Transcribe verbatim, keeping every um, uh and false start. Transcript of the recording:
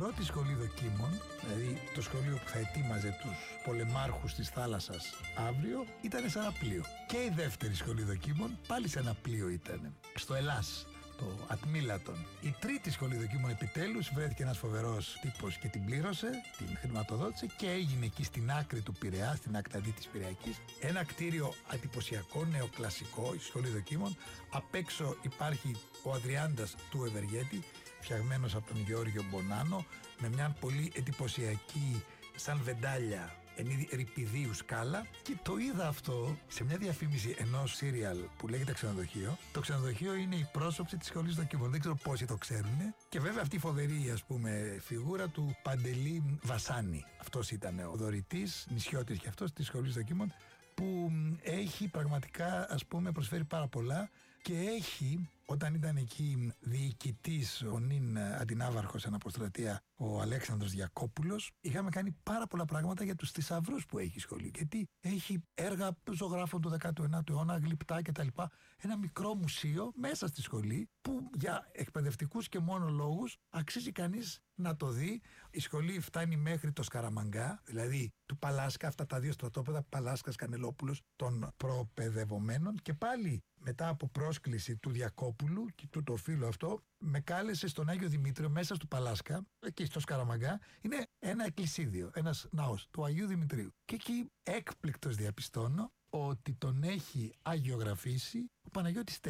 πρώτη σχολή δοκίμων, δηλαδή το σχολείο που θα ετοίμαζε τους πολεμάρχους της θάλασσας αύριο, ήταν σε ένα πλοίο. Και η δεύτερη σχολή δοκίμων πάλι σε ένα πλοίο ήταν, στο Ελλάς, το Ατμίλατον. Η τρίτη σχολή δοκίμων επιτέλους βρέθηκε ένας φοβερός τύπος και την πλήρωσε, την χρηματοδότησε και έγινε εκεί στην άκρη του Πειραιά, στην ακταδί της Πειραϊκής, ένα κτίριο εντυπωσιακό, νεοκλασικό, η σχολή δοκίμων. Απ' έξω υπάρχει ο Αδριάντας του Ευεργέτη, φτιαγμένος από τον Γεώργιο Μπονάνο, με μια πολύ εντυπωσιακή σαν βεντάλια εν είδη ρυπηδίου σκάλα, και το είδα αυτό σε μια διαφήμιση ενός σύριαλ που λέγεται Ξενοδοχείο. Το Ξενοδοχείο είναι η πρόσωψη της σχολής δοκίμων, δεν ξέρω πόσοι το ξέρουν. Και βέβαια αυτή η φοβερή, ας πούμε, φιγούρα του Παντελή Βασάνη. Αυτός ήταν ο δωρητής, νησιώτης και αυτός της σχολής δοκίμων, που έχει πραγματικά, ας πούμε, προσφέρει πάρα πολλά και έχει, όταν ήταν εκεί διοικητής ο νυν αντινάβαρχος εν αποστρατεία ο Αλέξανδρος Διακόπουλος, είχαμε κάνει πάρα πολλά πράγματα για τους θησαυρούς που έχει η σχολή. Γιατί έχει έργα ζωγράφων του δέκατου ενάτου αιώνα, γλυπτά κτλ. Ένα μικρό μουσείο μέσα στη σχολή που για εκπαιδευτικούς και μόνο λόγους αξίζει κανείς να το δει. Η σχολή φτάνει μέχρι το Σκαραμαγκά, δηλαδή του Παλάσκα, αυτά τα δύο στρατόπεδα, Παλάσκας Κανελόπουλος, των προπαιδευομένων, και πάλι μετά από πρόσκληση του Διακόπουλου και του το φίλο αυτό, με κάλεσε στον Άγιο Δημήτριο μέσα στο Παλάσκα, εκεί στο Σκαραμαγκά, είναι ένα εκκλησίδιο, ένας ναός του Αγίου Δημητρίου. Και εκεί έκπληκτος διαπιστώνω ότι τον έχει αγιογραφήσει ο Παναγιώτης